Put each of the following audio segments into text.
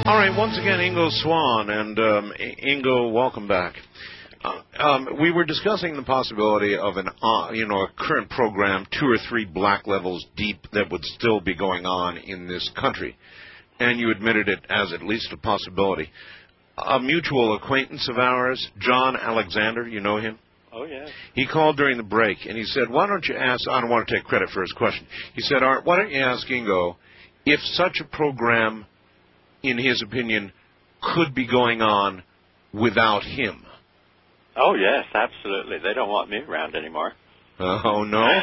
All right, once again, Ingo Swann, and Ingo, welcome back. We were discussing the possibility of a current program 2 or 3 black levels deep that would still be going on in this country, and you admitted it as at least a possibility. A mutual acquaintance of ours, John Alexander, you know him? Oh, yeah. He called during the break, and he said, why don't you ask, I don't want to take credit for his question. He said, Art, why don't you ask Ingo if such a program, in his opinion, could be going on without him? Oh, yes, absolutely. They don't want me around anymore. Oh, no?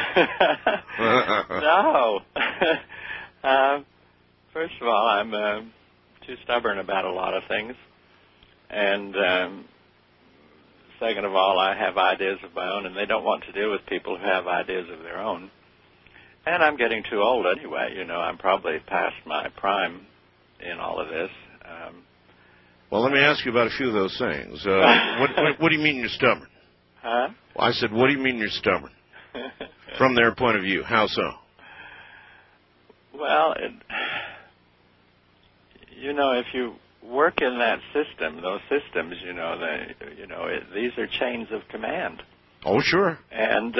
No. First of all, I'm too stubborn about a lot of things. And second of all, I have ideas of my own, and they don't want to deal with people who have ideas of their own. And I'm getting too old anyway. You know, I'm probably past my prime in all of this. Well, let me ask you about a few of those things. What do you mean you're stubborn? Huh? I said, what do you mean you're stubborn? From their point of view, how so? Well, if you work in that system, those systems, these are chains of command. Oh, sure. And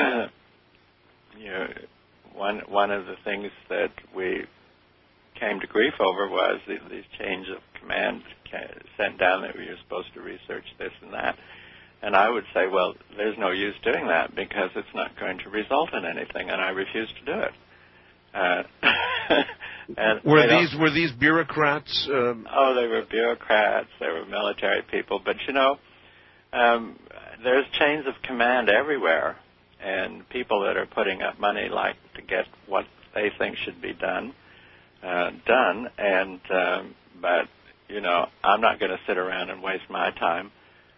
one of the things that we came to grief over was these chains of command sent down that we were supposed to research this and that. And I would say, well, there's no use doing that because it's not going to result in anything, and I refuse to do it. And were these bureaucrats? Oh, they were bureaucrats. They were military people. But, there's chains of command everywhere, and people that are putting up money like to get what they think should be done. But I'm not going to sit around and waste my time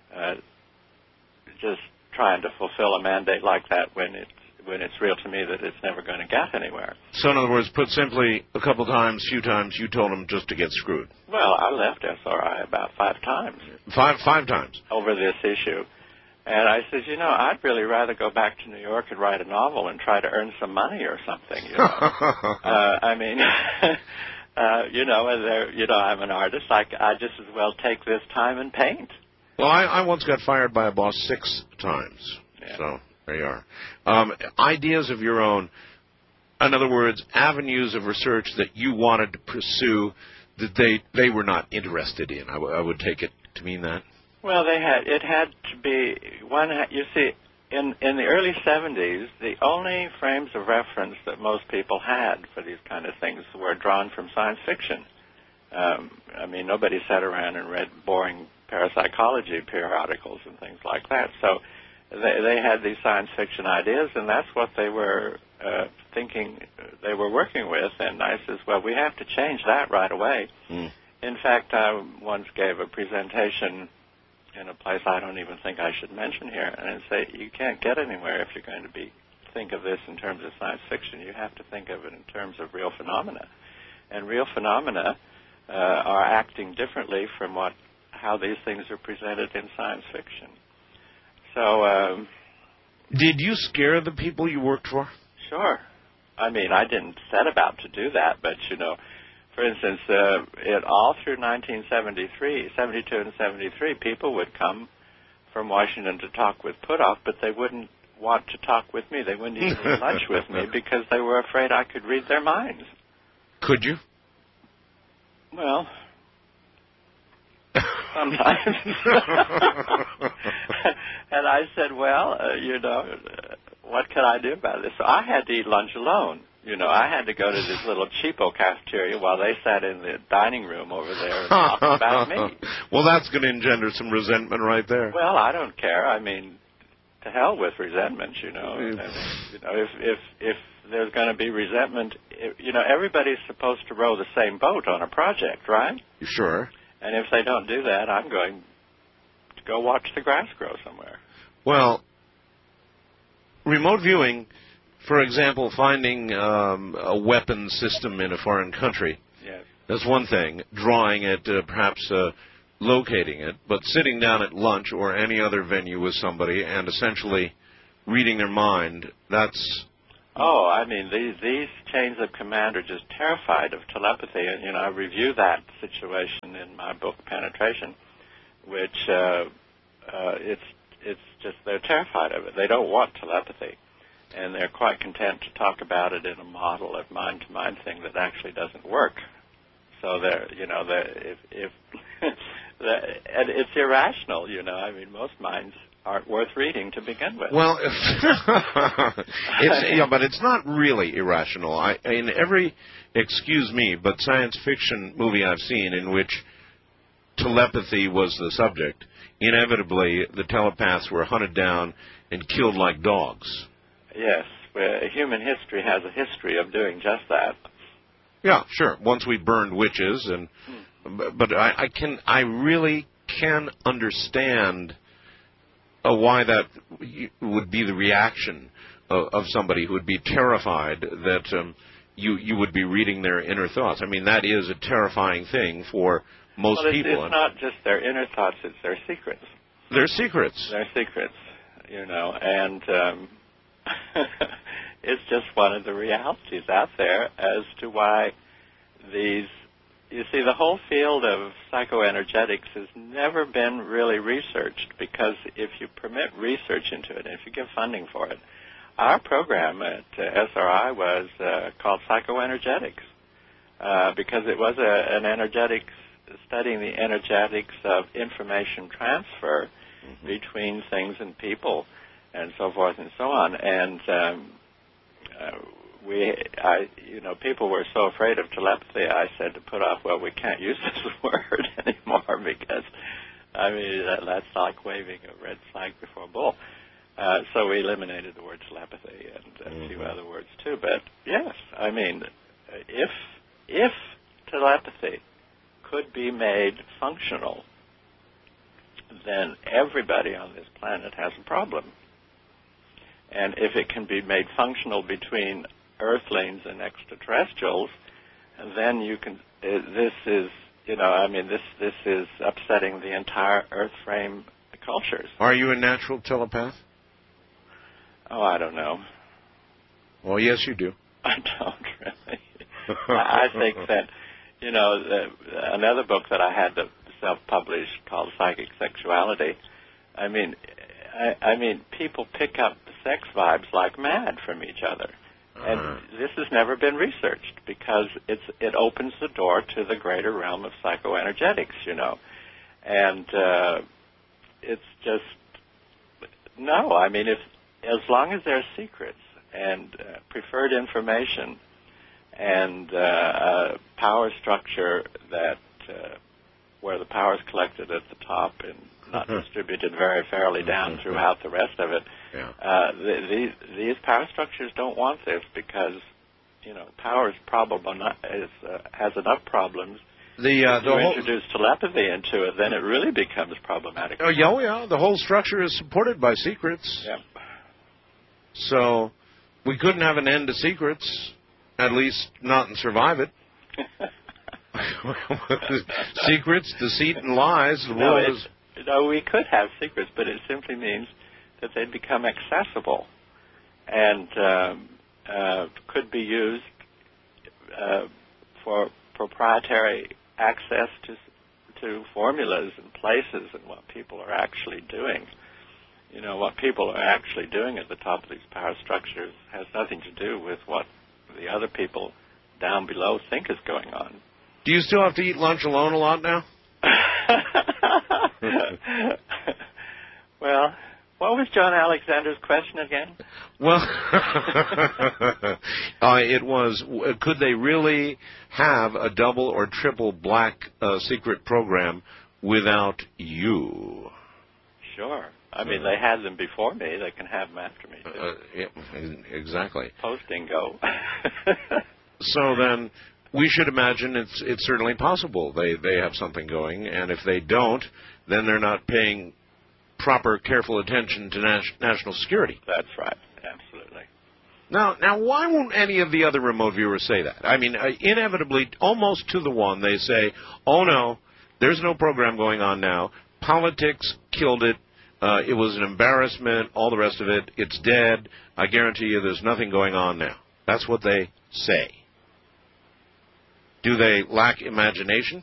just trying to fulfill a mandate like that when it's real to me that it's never going to get anywhere. So in other words, put simply, few times, you told them just to get screwed. Well, I left SRI about 5 times. Five times? Over this issue. And I said, I'd really rather go back to New York and write a novel and try to earn some money or something. I'm an artist. I just as well take this time and paint. Well, I once got fired by a boss 6 times. Yeah. So there you are. Ideas of your own. In other words, avenues of research that you wanted to pursue that they were not interested in. I would take it to mean that. Well, it had to be one. You see, in the early 70s, the only frames of reference that most people had for these kind of things were drawn from science fiction. Nobody sat around and read boring parapsychology periodicals and things like that. So they had these science fiction ideas, and that's what they were thinking they were working with. And I says, well, we have to change that right away. Mm. In fact, I once gave a presentation in a place I don't even think I should mention here, and say you can't get anywhere if you're going to think of this in terms of science fiction. You have to think of it in terms of real phenomena, and real phenomena are acting differently from how these things are presented in science fiction. So, did you scare the people you worked for? Sure. I didn't set about to do that, but for instance, all through 1972 and 73, people would come from Washington to talk with Puthoff, but they wouldn't want to talk with me. They wouldn't even eat lunch with me because they were afraid I could read their minds. Could you? Well, sometimes. And I said, well, what can I do about this? So I had to eat lunch alone. I had to go to this little cheapo cafeteria while they sat in the dining room over there and talked about me. Well, that's going to engender some resentment right there. Well, I don't care. To hell with resentment, If there's going to be resentment, everybody's supposed to row the same boat on a project, right? Sure. And if they don't do that, I'm going to go watch the grass grow somewhere. Well, remote viewing, for example, finding a weapon system in a foreign country, yes, that's one thing. Drawing it, perhaps locating it, but sitting down at lunch or any other venue with somebody and essentially reading their mind, that's Oh, I mean, these chains of command are just terrified of telepathy. And, you know, I review that situation in my book, Penetration, which it's just they're terrified of it. They don't want telepathy. And they're quite content to talk about it in a model of mind-to-mind thing that actually doesn't work. So if and it's irrational, you know. I mean, most minds aren't worth reading to begin with. Well, but it's not really irrational. In every, excuse me, but science fiction movie I've seen in which telepathy was the subject, inevitably the telepaths were hunted down and killed like dogs. Yes, human history has a history of doing just that. Yeah, sure. Once we burned witches, but I really can understand why that would be the reaction of somebody who would be terrified that you would be reading their inner thoughts. I mean, that is a terrifying thing for most people. It's not just their inner thoughts; it's their secrets. Their secrets. Their secrets, you know, and it's just one of the realities out there as to why these. You see, the whole field of psychoenergetics has never been really researched, because if you permit research into it, and if you give funding for it, our program at SRI was called Psychoenergetics, because it was an energetics, studying the energetics of information transfer between things and people, and so forth and so on. And people were so afraid of telepathy, I said to put off, well, we can't use this word anymore, because, I mean, that's like waving a red flag before a bull. So we eliminated the word telepathy and a few other words too. But yes, I mean, if telepathy could be made functional, then everybody on this planet has a problem. And if it can be made functional between Earthlings and extraterrestrials, then you can. This is, this is upsetting the entire Earth frame cultures. Are you a natural telepath? Oh, I don't know. Well, yes, you do. I don't really. I think that, another book that I had to self-publish called Psychic Sexuality. I mean, people pick up sex vibes like mad from each other. And this has never been researched, because it opens the door to the greater realm of psychoenergetics, And it's just, no, I mean, as long as there's secrets and preferred information and power structure that where the power is collected at the top and not distributed very fairly down throughout the rest of it. Yeah. These power structures don't want this, because power is has enough problems. If you introduce telepathy into it, then it really becomes problematic. Oh yeah. The whole structure is supported by secrets. Yeah. So we couldn't have an end to secrets, at least not in Survive It. Secrets, deceit, and lies. We could have secrets, but it simply means that they become accessible and could be used for proprietary access to formulas and places and what people are actually doing. What people are actually doing at the top of these power structures has nothing to do with what the other people down below think is going on. Do you still have to eat lunch alone a lot now? Well, what was John Alexander's question again? Well, it was, could they really have a double or triple black secret program without you? Sure. I mean, they had them before me. They can have them after me, too. Yeah, exactly. Posting go. So then, we should imagine it's certainly possible they have something going, and if they don't, then they're not paying proper, careful attention to national security. That's right. Absolutely. Now, why won't any of the other remote viewers say that? I mean, inevitably, almost to the one, they say, oh, no, there's no program going on now. Politics killed it. It was an embarrassment, all the rest of it. It's dead. I guarantee you there's nothing going on now. That's what they say. Do they lack imagination?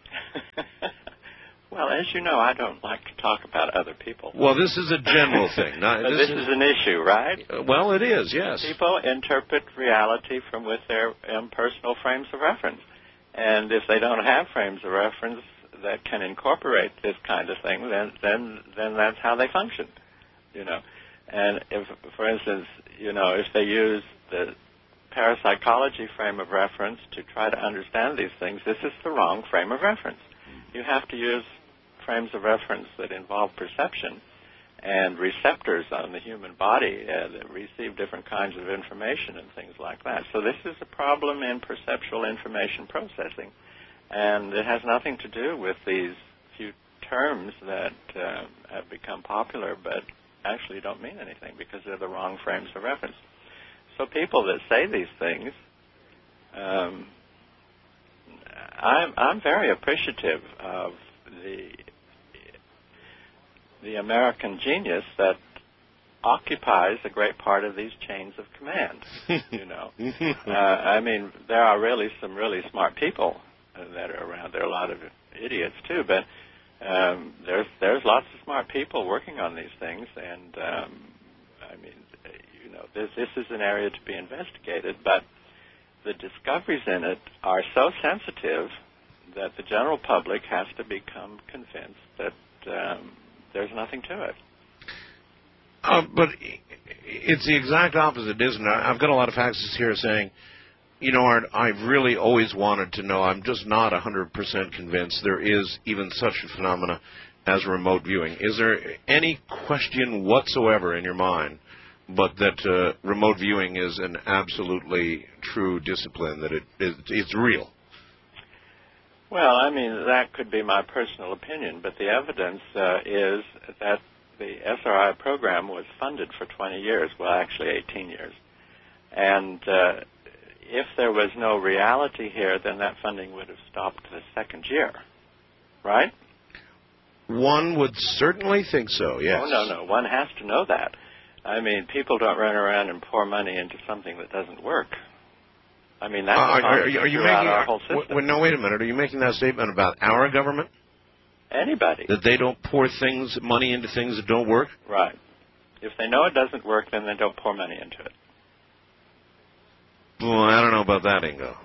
Well, as you know, I don't like to talk about other people. Well, this is a general thing. This is an issue, right? Well, it is, yes. People interpret reality from with their impersonal frames of reference. And if they don't have frames of reference that can incorporate this kind of thing, then that's how they function, you know. And if, for instance, you know, if they use the parapsychology frame of reference to try to understand these things, this is the wrong frame of reference. You have to use frames of reference that involve perception and receptors on the human body that receive different kinds of information and things like that. So this is a problem in perceptual information processing, and it has nothing to do with these few terms that have become popular but actually don't mean anything because they're the wrong frames of reference. So people that say these things, I'm very appreciative of the American genius that occupies a great part of these chains of command. You know, I mean, there are really some really smart people that are around. There are a lot of idiots too, but there's lots of smart people working on these things, and I mean, you know, this is an area to be investigated, but the discoveries in it are so sensitive that the general public has to become convinced that there's nothing to it. But it's the exact opposite, isn't it? I've got a lot of faxes here saying, you know, Art, I've really always wanted to know. I'm just not 100% convinced there is even such a phenomena as remote viewing. Is there any question whatsoever in your mind but that remote viewing is an absolutely true discipline, that it's real? Well, I mean, that could be my personal opinion, but the evidence is that the SRI program was funded for 20 years, well, actually 18 years. And if there was no reality here, then that funding would have stopped the second year, right? One would certainly think so, yes. Oh, no. One has to know that. I mean, people don't run around and pour money into something that doesn't work. I mean, that's are you making our whole system. No, wait a minute. Are you making that statement about our government? Anybody. That they don't pour money into things that don't work? Right. If they know it doesn't work, then they don't pour money into it. Well, I don't know about that, Ingo.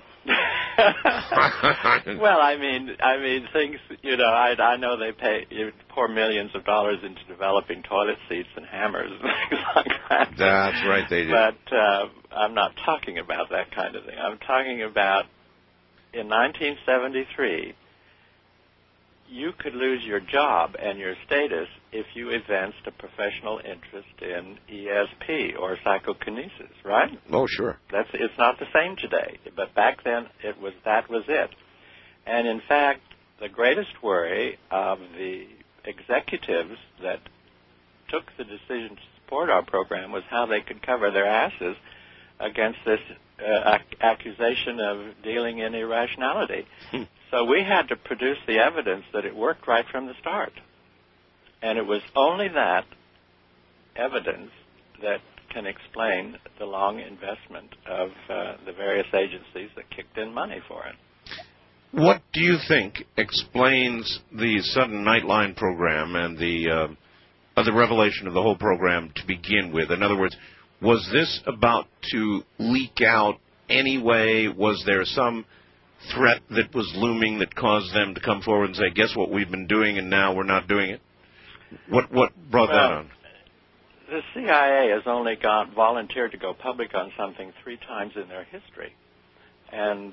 Well, I mean, things. You know, I know you pour millions of dollars into developing toilet seats and hammers and things like that. That's right, they do. But I'm not talking about that kind of thing. I'm talking about in 1973, you could lose your job and your status if you evinced a professional interest in ESP or psychokinesis, right? Oh, sure. It's not the same today, but back then that was it. And in fact, the greatest worry of the executives that took the decision to support our program was how they could cover their asses against this accusation of dealing in irrationality. So we had to produce the evidence that it worked right from the start. And it was only that evidence that can explain the long investment of the various agencies that kicked in money for it. What do you think explains the sudden Nightline program and the revelation of the whole program to begin with? In other words, was this about to leak out anyway? Was there some threat that was looming that caused them to come forward and say, guess what we've been doing and now we're not doing it? What brought that on? The CIA has only volunteered to go public on something 3 times in their history. And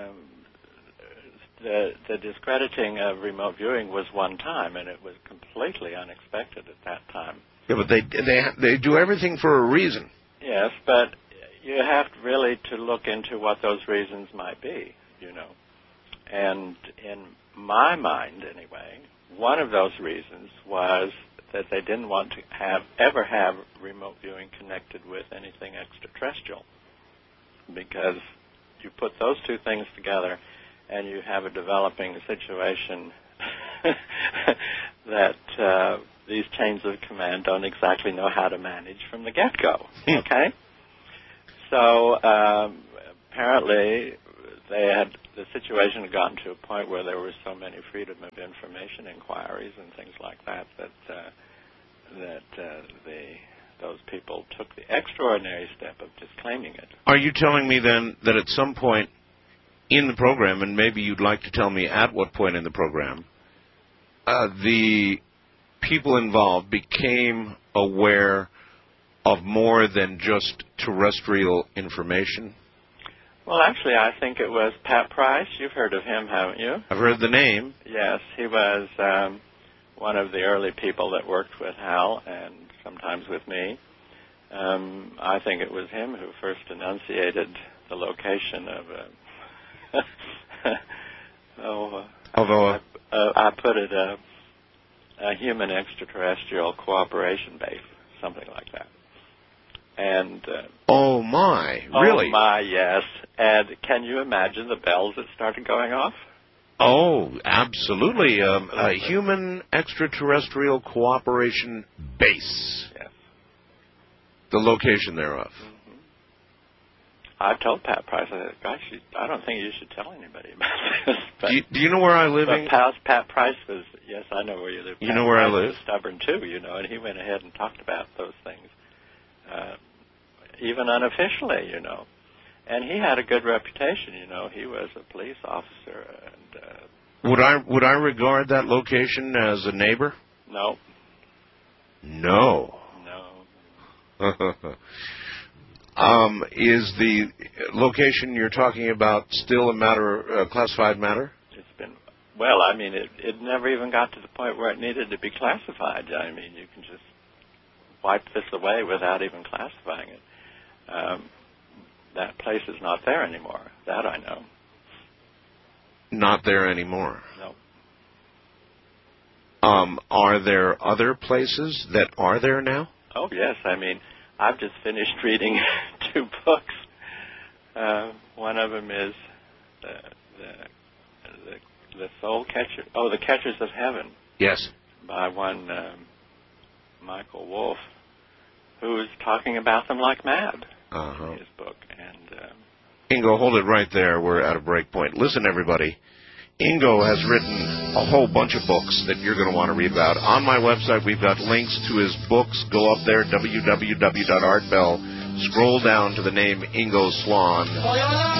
the discrediting of remote viewing was one time, and it was completely unexpected at that time. Yeah, but they do everything for a reason. Yes, but you have really to look into what those reasons might be, you know. And in my mind, anyway, one of those reasons was that they didn't want to ever have remote viewing connected with anything extraterrestrial, because you put those two things together and you have a developing situation that these chains of command don't exactly know how to manage from the get-go. Okay? So apparently the situation had gotten to a point where there were so many freedom of information inquiries and things like that those people took the extraordinary step of disclaiming it. Are you telling me then that at some point in the program, and maybe you'd like to tell me at what point in the program, the people involved became aware of more than just terrestrial information? Well, actually, I think it was Pat Price. You've heard of him, haven't you? I've heard the name. Yes, he was one of the early people that worked with Hal and sometimes with me. I think it was him who first enunciated the location of I put it a human extraterrestrial cooperation base, something like that. And oh my, really? Oh my, yes. And can you imagine the bells that started going off? Oh, absolutely. A human extraterrestrial cooperation base. Yes. The location thereof. Mm-hmm. I told Pat Price, I said, gosh, I don't think you should tell anybody about this. But, do you know where I live? But Pat Price was, yes, I know where you live. You know where I live? Was stubborn too, and he went ahead and talked about those things, even unofficially, And he had a good reputation, He was a police officer. And would I regard that location as a neighbor? No. No. Is the location you're talking about still a classified matter? It's been, well, I mean, it never even got to the point where it needed to be classified. I mean, you can just wipe this away without even classifying it. That place is not there anymore. That I know. Not there anymore? No. Are there other places that are there now? Oh, yes. I mean, I've just finished reading 2 books. One of them is the Soul Catcher. Oh, The Catchers of Heaven. Yes. By one Michael Wolff, who's talking about them like mad in his book. And Ingo, hold it right there. We're at a break point. Listen, everybody. Ingo has written a whole bunch of books that you're going to want to read about. On my website, we've got links to his books. Go up there, www.artbell. Scroll down to the name Ingo Swann.